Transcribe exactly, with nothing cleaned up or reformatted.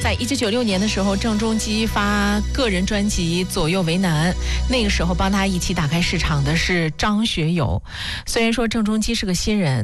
在一九九六年的时候，郑中基发个人专辑《左右为难》，那个时候帮他一起打开市场的是张学友。虽然说郑中基是个新人，